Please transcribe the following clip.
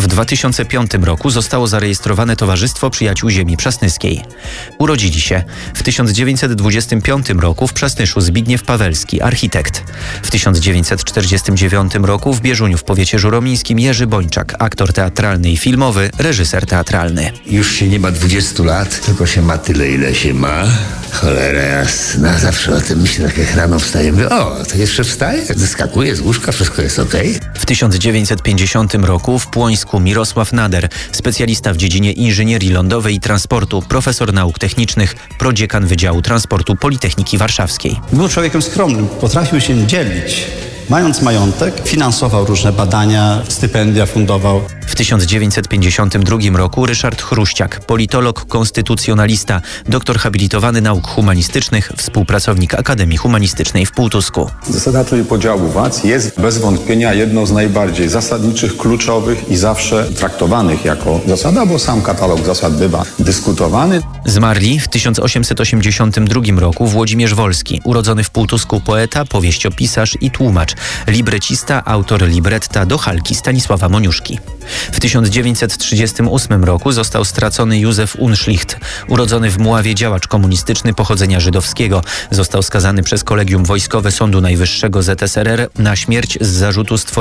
W 2005 roku zostało zarejestrowane Towarzystwo Przyjaciół Ziemi Przasnyskiej. Urodzili się w 1925 roku w Przasnyszu Zbigniew Pawelski, architekt. W 1949 roku w Bieżuniu w powiecie żuromińskim Jerzy Bończak, aktor teatralny i filmowy, reżyser teatralny. Już się nie ma 20 lat, tylko się ma tyle, ile się ma. Cholera jasna, zawsze o tym myślę, tak jak rano wstaję. Mówię, o, to jeszcze wstaję, zeskakuję z łóżka, wszystko jest okej. W 1950 roku w Płońsku Mirosław Nader, specjalista w dziedzinie inżynierii lądowej i transportu, profesor nauk technicznych, prodziekan Wydziału Transportu Politechniki Warszawskiej. Był człowiekiem skromnym, potrafił się dzielić. Mając majątek, finansował różne badania, stypendia fundował. W 1952 roku Ryszard Chruściak, politolog, konstytucjonalista, doktor habilitowany nauk humanistycznych, współpracownik Akademii Humanistycznej w Półtusku. Zasada trójpodziału władz jest bez wątpienia jedną z najbardziej zasadniczych, kluczowych i zawsze traktowanych jako zasada, bo sam katalog zasad bywa dyskutowany. Zmarli w 1882 roku Włodzimierz Wolski, urodzony w Półtusku poeta, powieściopisarz i tłumacz, librecista, autor libretta do Halki Stanisława Moniuszki. W 1938 roku został stracony Józef Unschlicht, urodzony w Mławie działacz komunistyczny pochodzenia żydowskiego. Został skazany przez Kolegium Wojskowe Sądu Najwyższego ZSRR na śmierć z zarzutu stworzenia